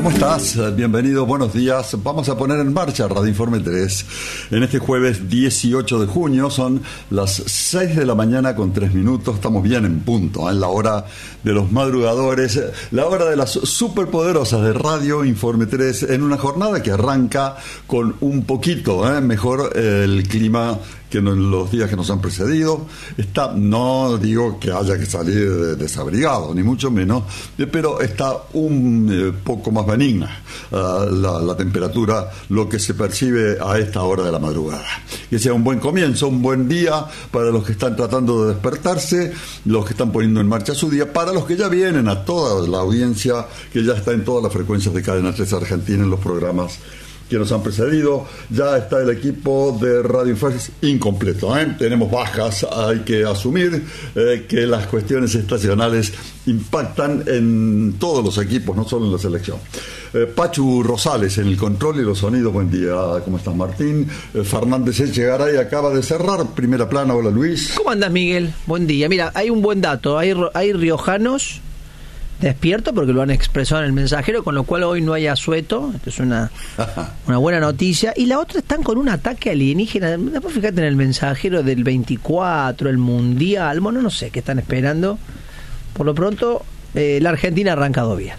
¿Cómo estás? Bienvenido, buenos días. Vamos a poner en marcha Radio Informe 3. En este jueves 18 de junio son las 6 de la mañana con 3 minutos. Estamos bien en punto, en la hora de los madrugadores, la hora de las superpoderosas de Radio Informe 3, en una jornada que arranca con un poquito mejor el clima que en los días que nos han precedido. No digo que haya que salir desabrigado, ni mucho menos, pero está un poco más benigna la temperatura, lo que se percibe a esta hora de la madrugada. Que sea un buen comienzo, un buen día para los que están tratando de despertarse, los que están poniendo en marcha su día, para los que ya vienen, a toda la audiencia que ya está en todas las frecuencias de Cadena 3 Argentina en los programas que nos han precedido. Ya está el equipo de Radio Informe incompleto, tenemos bajas, hay que asumir que las cuestiones estacionales impactan en todos los equipos, no solo en la selección. Pachu Rosales en el control y los sonidos. Buen día, ¿cómo estás, Martín? Fernández Echegaray acaba de cerrar primera plana. Hola, Luis. ¿Cómo andás, Miguel? Buen día. Mira, hay un buen dato, hay riojanos despierto porque lo han expresado en el mensajero, con lo cual hoy no hay asueto. Esto es una buena noticia. Y la otra, están con un ataque alienígena. Después fíjate en el mensajero del 24, el Mundial, bueno, no sé qué están esperando. Por lo pronto, la Argentina ha arrancado bien.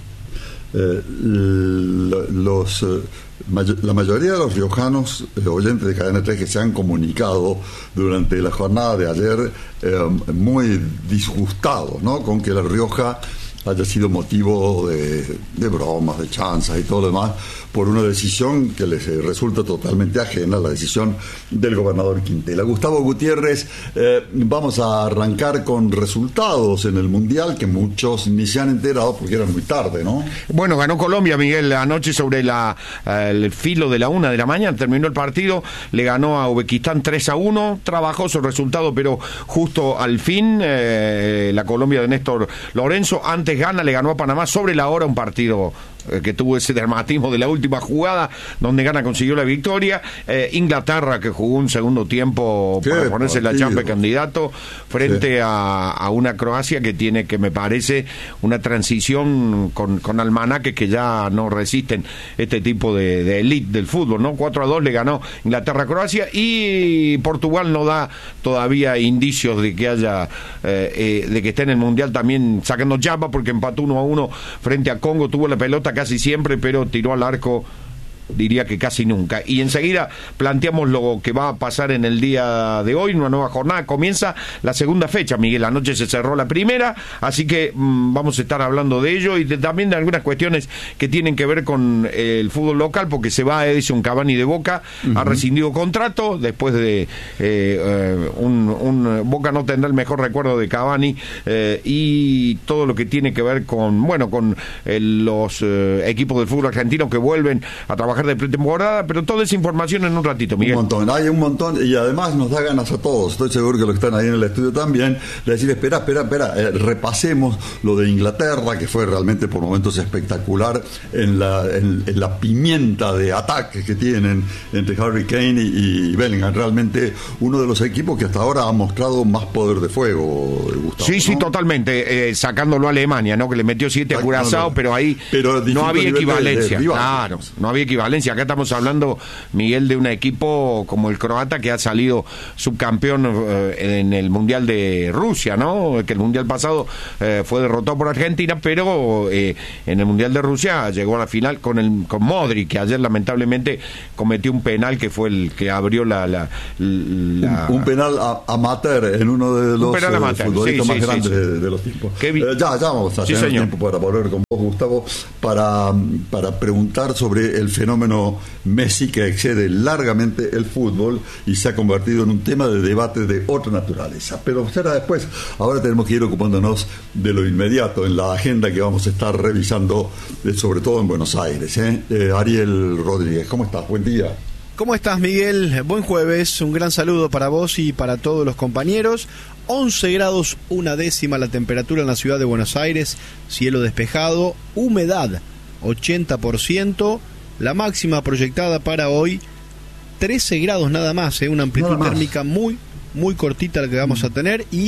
La mayoría de los riojanos oyentes de Cadena 3 que se han comunicado durante la jornada de ayer muy disgustados, ¿no?, con que La Rioja haya sido motivo de bromas, de chanzas y todo lo demás, por una decisión que les resulta totalmente ajena, la decisión del gobernador Quintela. Gustavo Gutiérrez, vamos a arrancar con resultados en el Mundial que muchos ni se han enterado porque eran muy tarde, ¿no? Bueno, ganó Colombia, Miguel, anoche sobre el filo de la 1 de la mañana, terminó el partido, le ganó a Uzbekistán 3-1, trabajoso el resultado, pero justo al fin, la Colombia de Néstor Lorenzo, antes le ganó a Panamá sobre la hora, un partido que tuvo ese dramatismo de la última jugada, donde Ghana consiguió la victoria. Inglaterra, que jugó un segundo tiempo para ponerse la chamba de candidato, frente a una Croacia que tiene, que me parece, una transición con almanaques que ya no resisten este tipo de elite del fútbol, ¿no? 4-2 le ganó Inglaterra a Croacia, y Portugal no da todavía indicios de que haya de que esté en el Mundial también sacando chapa, porque empató 1-1 frente a Congo, tuvo la pelota casi siempre, pero tiró al arco, diría que casi nunca. Y enseguida planteamos lo que va a pasar en el día de hoy, una nueva jornada. Comienza la segunda fecha, Miguel. Anoche se cerró la primera, así que vamos a estar hablando de ello y también de algunas cuestiones que tienen que ver con el fútbol local, porque se va Edison Cavani de Boca, ha rescindido contrato después de Boca no tendrá el mejor recuerdo de Cavani, y todo lo que tiene que ver con los equipos del fútbol argentino que vuelven a trabajar de pretemporada, pero toda esa información en un ratito, Miguel. Hay un montón, y además nos da ganas a todos, estoy seguro que los que están ahí en el estudio también, de decir, espera, repasemos lo de Inglaterra, que fue realmente por momentos espectacular, en la pimienta de ataque que tienen entre Harry Kane y Bellingham. Realmente uno de los equipos que hasta ahora ha mostrado más poder de fuego, Gustavo. Sí, ¿no? Totalmente, sacándolo a Alemania, ¿no?, que le metió 7 a Curazao, pero ahí no había equivalencia. Claro, no había equivalencia. Acá estamos hablando, Miguel, de un equipo como el croata, que ha salido subcampeón en el Mundial de Rusia, ¿no?, que el Mundial pasado fue derrotado por Argentina, pero en el Mundial de Rusia llegó a la final con Modric, que ayer lamentablemente cometió un penal que fue el que abrió un penal amateur en uno de los futbolistas más grandes de los tiempos. Ya vamos a tener tiempo para volver con vos, Gustavo, para preguntar sobre el fenómeno Messi, que excede largamente el fútbol y se ha convertido en un tema de debate de otra naturaleza. Pero será después. Ahora tenemos que ir ocupándonos de lo inmediato en la agenda que vamos a estar revisando, sobre todo en Buenos Aires. Ariel Rodríguez, ¿cómo estás? Buen día. ¿Cómo estás, Miguel? Buen jueves, un gran saludo para vos y para todos los compañeros. 11 grados 1/10 la temperatura en la ciudad de Buenos Aires, cielo despejado, humedad 80%, la máxima proyectada para hoy 13 grados nada más, una amplitud térmica muy cortita la que vamos a tener, y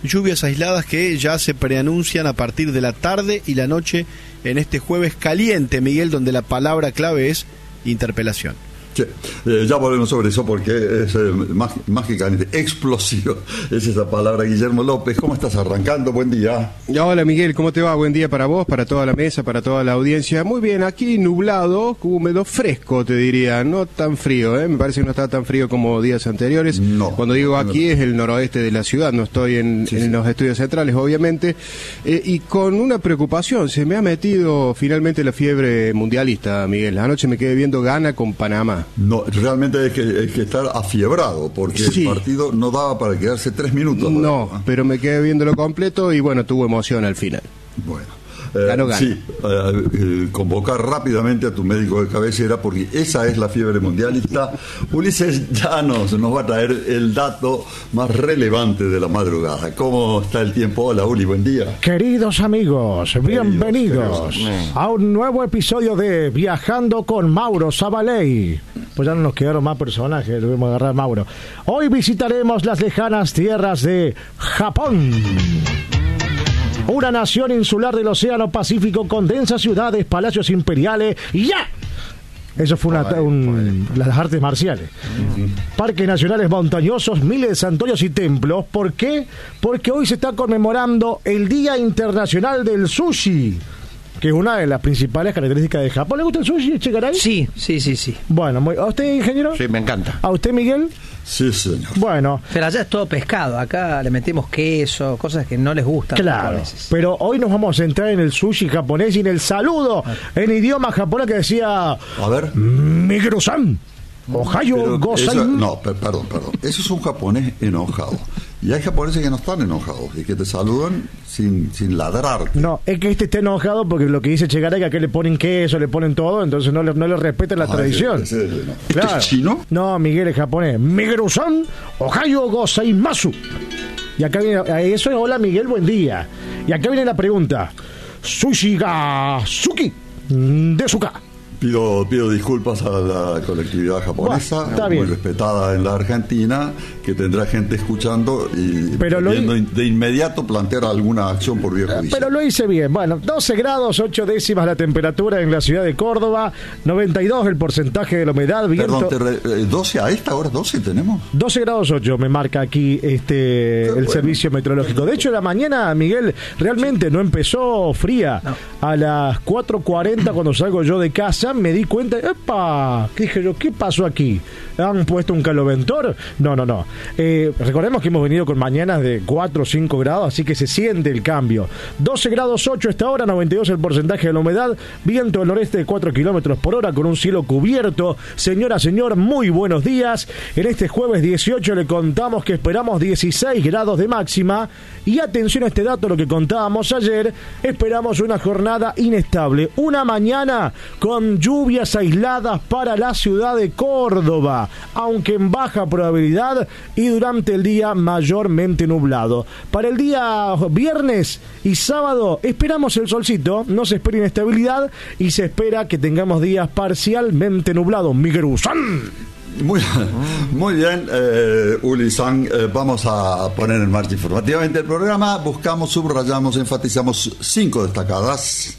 lluvias aisladas que ya se preanuncian a partir de la tarde y la noche en este jueves caliente, Miguel, donde la palabra clave es interpelación. Sí, ya volvemos sobre eso porque es mágicamente explosivo. Es esa palabra. Guillermo López, ¿cómo estás arrancando? Buen día. Hola Miguel, ¿cómo te va? Buen día para vos, para toda la mesa, para toda la audiencia. Muy bien, aquí nublado, húmedo, fresco te diría, no tan frío, me parece que no está tan frío como días anteriores. No. Cuando digo aquí es el noroeste de la ciudad, no estoy en los estudios centrales obviamente, y con una preocupación, se me ha metido finalmente la fiebre mundialista, Miguel. Anoche me quedé viendo Ghana con Panamá. No, realmente hay que estar afiebrado porque sí. El partido no daba para quedarse 3 minutos. No, pero me quedé viéndolo completo y bueno, tuvo emoción al final. Bueno. Ganó. Sí, convocar rápidamente a tu médico de cabecera porque esa es la fiebre mundialista. Ulises ya nos va a traer el dato más relevante de la madrugada. ¿Cómo está el tiempo? Hola Uli, buen día. Queridos amigos, bienvenidos a un nuevo episodio de Viajando con Mauro Zabaley. Pues ya no nos quedaron más personajes, debemos agarrar a Mauro. Hoy visitaremos las lejanas tierras de Japón. Una nación insular del Océano Pacífico con densas ciudades, palacios imperiales y ¡ya! Eso fue las artes marciales. Parques nacionales montañosos, miles de santuarios y templos. ¿Por qué? Porque hoy se está conmemorando el Día Internacional del Sushi, que es una de las principales características de Japón. ¿Le gusta el sushi, Chegaray? Sí. Bueno, ¿a usted, ingeniero? Sí, me encanta. ¿A usted, Miguel? Sí, señor. Bueno. Pero allá es todo pescado, acá le metemos queso, cosas que no les gustan. Claro, pero hoy nos vamos a centrar en el sushi japonés y en el saludo en idioma japonés que decía... A ver. Migru-san, Ohayo gozai. Perdón. Eso es un japonés enojado. Y hay japoneses que no están enojados y que te saludan sin ladrar. No, es que este está enojado porque lo que dice Chegaray que acá le ponen queso, le ponen todo, entonces no le respetan la tradición. Claro. ¿Es chino? No, Miguel es japonés. Migru-san, Ohayo gozaimasu. Y acá viene, eso es hola Miguel, buen día. Y acá viene la pregunta. Sushi ga suki desuka. Pido disculpas a la colectividad japonesa, está muy bien. respetada en la Argentina, que tendrá gente escuchando y de inmediato plantear alguna acción por vía judicial. Pero lo hice bien. Bueno, 12 grados, 8 décimas la temperatura en la ciudad de Córdoba, 92 el porcentaje de la humedad. Viento. Perdón, 12 a esta hora, 12 tenemos. 12 grados 8 me marca aquí el servicio meteorológico. De hecho, la mañana, Miguel, realmente no empezó fría. No. A las 4:40 cuando salgo yo de casa, me di cuenta, ¡epa! Dije yo, ¿qué pasó aquí? ¿Han puesto un caloventor? No. Recordemos que hemos venido con mañanas de 4 o 5 grados, así que se siente el cambio. 12 grados 8 esta hora, 92 el porcentaje de la humedad, viento del noreste de 4 kilómetros por hora con un cielo cubierto. Señora, señor, muy buenos días. En este jueves 18 le contamos que esperamos 16 grados de máxima y atención a este dato, lo que contábamos ayer, esperamos una jornada inestable, una mañana con lluvias aisladas para la ciudad de Córdoba, aunque en baja probabilidad, y durante el día mayormente nublado. Para el día viernes y sábado esperamos el solcito, no se espera inestabilidad y se espera que tengamos días parcialmente nublados. Migru-san. Muy bien, Uli-san, vamos a poner en marcha informativamente el programa. Buscamos, subrayamos, enfatizamos 5 destacadas.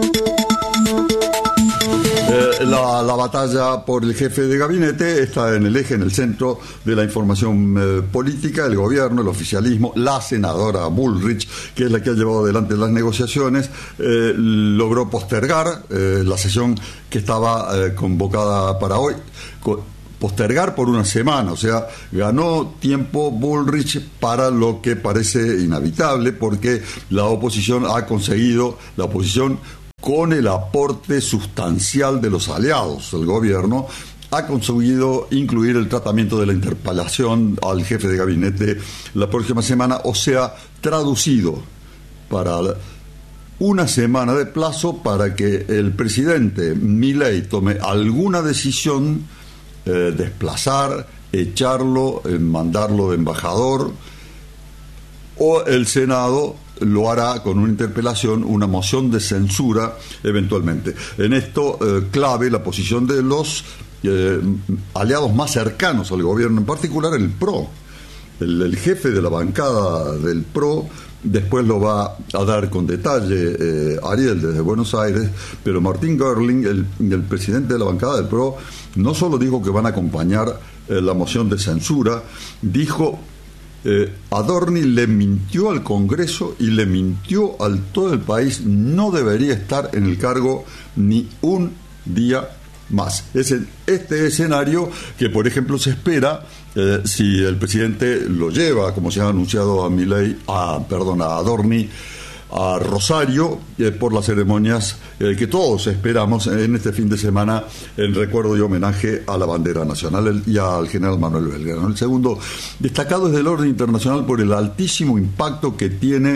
La batalla por el jefe de gabinete está en el eje, en el centro de la información política. El gobierno, el oficialismo, la senadora Bullrich, que es la que ha llevado adelante las negociaciones, logró postergar la sesión que estaba convocada para hoy. Postergar por una semana, o sea, ganó tiempo Bullrich para lo que parece inhabitable, porque la oposición ha conseguido, con el aporte sustancial de los aliados del gobierno, ha conseguido incluir el tratamiento de la interpelación al jefe de gabinete la próxima semana, o sea, traducido para una semana de plazo para que el presidente Milei tome alguna decisión, desplazar, echarlo, mandarlo de embajador, o el Senado lo hará con una interpelación, una moción de censura eventualmente. En esto clave la posición de los aliados más cercanos al gobierno, en particular el PRO, el jefe de la bancada del PRO. Después lo va a dar con detalle Ariel desde Buenos Aires, pero Martín Görling, el presidente de la bancada del PRO, no solo dijo que van a acompañar la moción de censura, dijo Adorni le mintió al Congreso y le mintió al todo el país, no debería estar en el cargo ni un día más. Es en este escenario que, por ejemplo, se espera si el presidente lo lleva, como se ha anunciado a Adorni, a Rosario, por las ceremonias que todos esperamos en este fin de semana en recuerdo y homenaje a la bandera nacional y al general Manuel Belgrano. El segundo destacado es del orden internacional por el altísimo impacto que tiene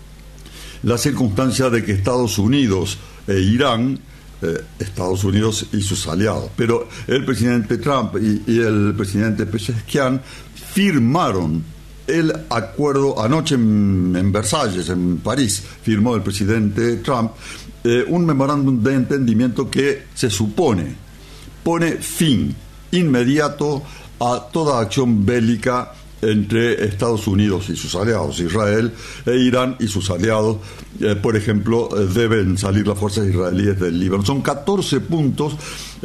la circunstancia de que Estados Unidos e Irán, Estados Unidos y sus aliados, pero el presidente Trump y el presidente Pezeshkian firmaron el acuerdo anoche en Versalles, en París, firmó el presidente Trump un memorándum de entendimiento que se supone pone fin inmediato a toda acción bélica entre Estados Unidos y sus aliados, Israel e Irán y sus aliados. Por ejemplo, deben salir las fuerzas israelíes del Líbano. Son 14 puntos.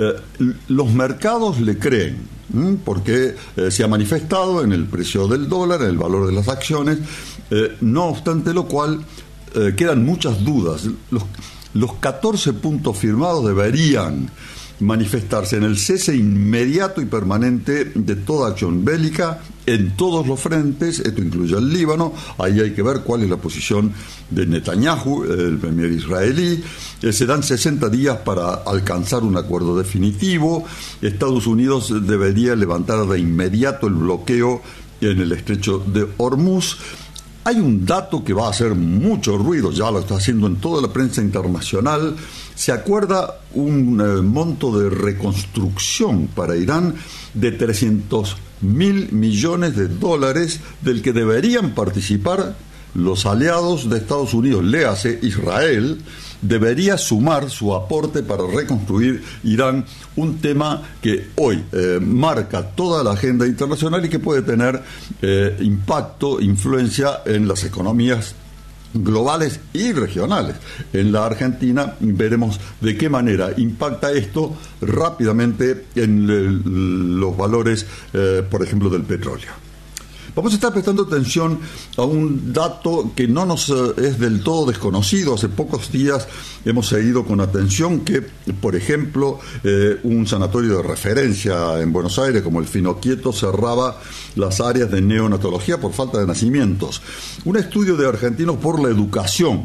Los mercados le creen, porque se ha manifestado en el precio del dólar, en el valor de las acciones. No obstante lo cual, quedan muchas dudas. Los 14 puntos firmados deberían manifestarse en el cese inmediato y permanente de toda acción bélica en todos los frentes. Esto incluye al Líbano. Ahí hay que ver cuál es la posición de Netanyahu, el premier israelí. Se dan 60 días para alcanzar un acuerdo definitivo. Estados Unidos debería levantar de inmediato el bloqueo en el estrecho de Hormuz. Hay un dato que va a hacer mucho ruido, ya lo está haciendo en toda la prensa internacional. Se acuerda un monto de reconstrucción para Irán de 300.000 millones de dólares, del que deberían participar los aliados de Estados Unidos, léase Israel. Debería sumar su aporte para reconstruir Irán, un tema que hoy marca toda la agenda internacional y que puede tener impacto, influencia en las economías globales y regionales. En la Argentina veremos de qué manera impacta esto rápidamente en los valores, por ejemplo, del petróleo. Vamos a estar prestando atención a un dato que no nos es del todo desconocido. Hace pocos días hemos seguido con atención que, por ejemplo, un sanatorio de referencia en Buenos Aires, como el Finoquieto, cerraba las áreas de neonatología por falta de nacimientos. Un estudio de Argentinos por la Educación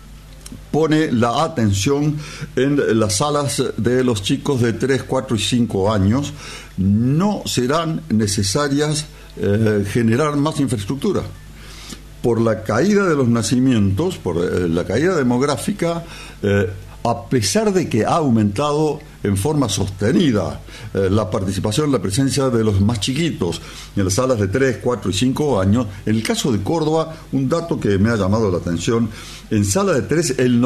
pone la atención en las salas de los chicos de 3, 4 y 5 años. No serán necesarias generar más infraestructura. Por la caída de los nacimientos, por la caída demográfica, a pesar de que ha aumentado en forma sostenida la participación, la presencia de los más chiquitos en las salas de 3, 4 y 5 años, en el caso de Córdoba, un dato que me ha llamado la atención, en sala de 3 el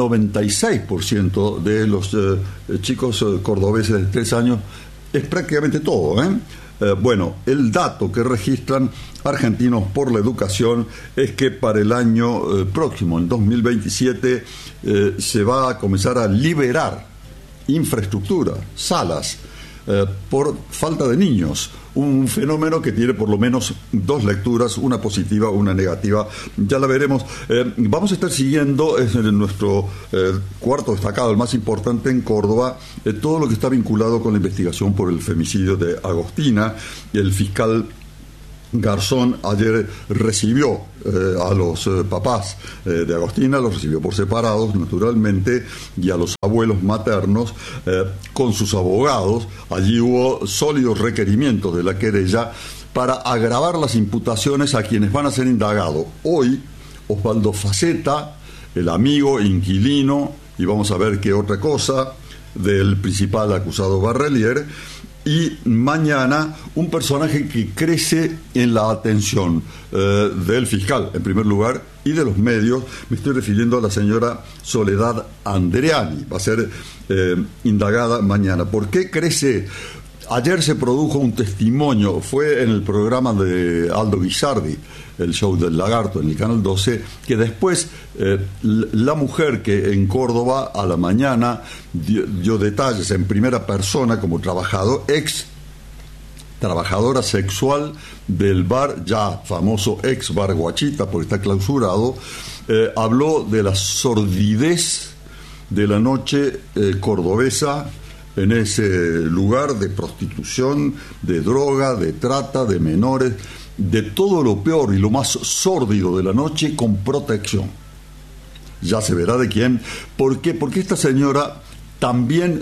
96% de los chicos cordobeses de 3 años, es prácticamente todo, bueno, el dato que registran Argentinos por la Educación es que para el año próximo, en 2027, se va a comenzar a liberar infraestructura, salas, por falta de niños. Un fenómeno que tiene por lo menos 2 lecturas, una positiva, una negativa. Ya la veremos. Vamos a estar siguiendo, es nuestro cuarto destacado, el más importante en Córdoba, todo lo que está vinculado con la investigación por el femicidio de Agostina. El fiscal Garzón ayer recibió a los papás de Agostina, los recibió por separados, naturalmente, y a los abuelos maternos con sus abogados. Allí hubo sólidos requerimientos de la querella para agravar las imputaciones a quienes van a ser indagados. Hoy, Osvaldo Faceta, el amigo, inquilino, y vamos a ver qué otra cosa, del principal acusado Barrelier, y mañana un personaje que crece en la atención del fiscal, en primer lugar, y de los medios. Me estoy refiriendo a la señora Soledad Andreani. Va a ser indagada mañana. ¿Por qué crece? Ayer se produjo un testimonio, fue en el programa de Aldo Guisardi, el show del lagarto en el Canal 12, que después la mujer que en Córdoba a la mañana dio detalles en primera persona como trabajadora sexual del bar, ya famoso ex bar Guachita, porque está clausurado, habló de la sordidez de la noche cordobesa en ese lugar de prostitución, de droga, de trata, de menores, de todo lo peor y lo más sórdido de la noche con protección. Ya se verá de quién. ¿Por qué? Porque esta señora también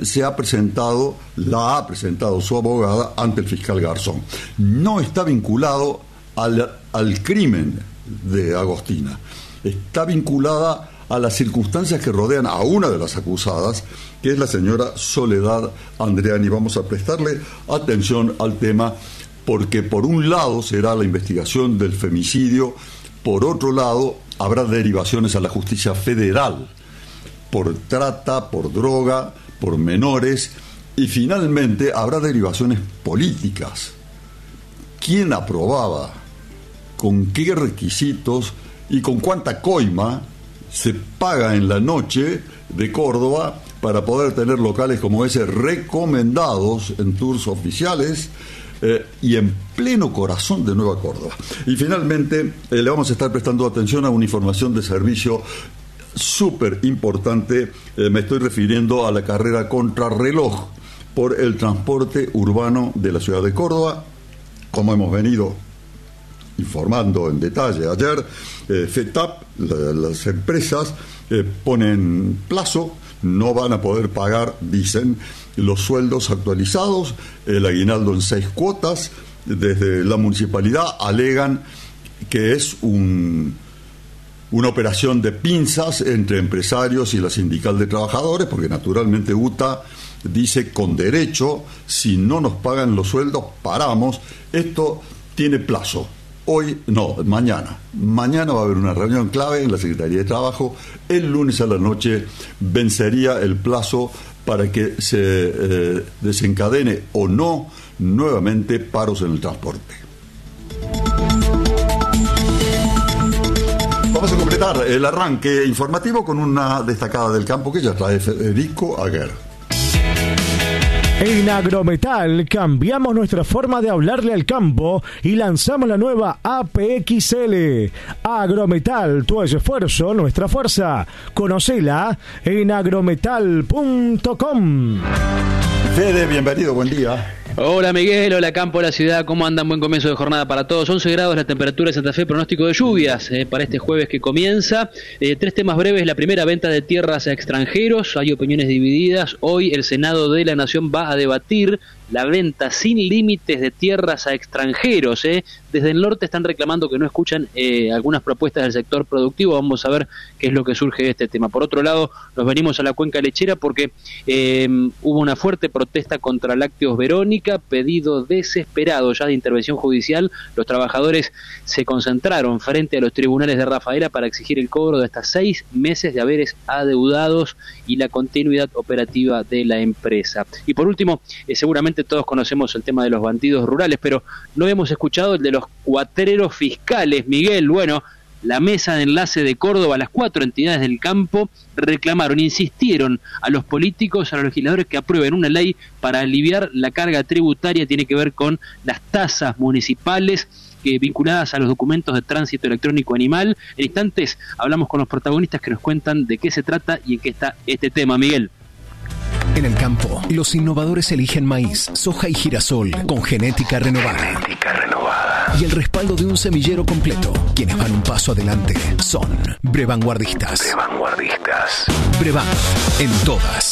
la ha presentado su abogada ante el fiscal Garzón. No está vinculado al crimen de Agostina. Está vinculada a las circunstancias que rodean a una de las acusadas, que es la señora Soledad Andreani. Vamos a prestarle atención al tema, porque por un lado será la investigación del femicidio, por otro lado habrá derivaciones a la justicia federal por trata, por droga, por menores, y finalmente habrá derivaciones políticas. ¿Quién aprobaba? ¿Con qué requisitos? ¿Y con cuánta coima se paga en la noche de Córdoba para poder tener locales como ese recomendados en tours oficiales y en pleno corazón de Nueva Córdoba? Y finalmente le vamos a estar prestando atención a una información de servicio súper importante. Me estoy refiriendo a la carrera contrarreloj por el transporte urbano de la ciudad de Córdoba. Como hemos venido informando en detalle ayer, FETAP, las empresas ponen plazo, no van a poder pagar, dicen, los sueldos actualizados, el aguinaldo en 6 cuotas. Desde la municipalidad alegan que es una operación de pinzas entre empresarios y la sindical de trabajadores, porque naturalmente UTA dice con derecho, si no nos pagan los sueldos, paramos. Esto tiene plazo. Hoy, no, mañana. Mañana va a haber una reunión clave en la Secretaría de Trabajo. El lunes a la noche vencería el plazo para que se desencadene o no nuevamente paros en el transporte. Vamos a completar el arranque informativo con una destacada del campo que ya trae Federico Aguer. En Agrometal cambiamos nuestra forma de hablarle al campo y lanzamos la nueva APXL. Agrometal, tu esfuerzo, nuestra fuerza. Conocela en agrometal.com. Fede, bienvenido, buen día. Hola Miguel, hola campo, hola ciudad, ¿cómo andan? Buen comienzo de jornada para todos. 11 grados la temperatura de Santa Fe, pronóstico de lluvias para este jueves que comienza. 3 temas breves. La primera, venta de tierras a extranjeros. Hay opiniones divididas. Hoy el Senado de la Nación va a debatir la venta sin límites de tierras a extranjeros. Desde el norte están reclamando que no escuchan algunas propuestas del sector productivo. Vamos a ver qué es lo que surge de este tema. Por otro lado, nos venimos a la cuenca lechera porque hubo una fuerte protesta contra Lácteos Verónica, pedido desesperado ya de intervención judicial. Los trabajadores se concentraron frente a los tribunales de Rafaela para exigir el cobro de hasta 6 meses de haberes adeudados y la continuidad operativa de la empresa. Y por último, seguramente todos conocemos el tema de los bandidos rurales, pero no hemos escuchado el de los cuatreros fiscales, Miguel. Bueno, la mesa de enlace de Córdoba, las 4 entidades del campo reclamaron, insistieron a los políticos, a los legisladores que aprueben una ley para aliviar la carga tributaria. Tiene que ver con las tasas municipales vinculadas a los documentos de tránsito electrónico animal. En instantes hablamos con los protagonistas que nos cuentan de qué se trata y en qué está este tema, Miguel. En el campo, los innovadores eligen maíz, soja y girasol con genética renovada. Y el respaldo de un semillero completo. Quienes van un paso adelante son Brevanguardistas. Brevan, en todas.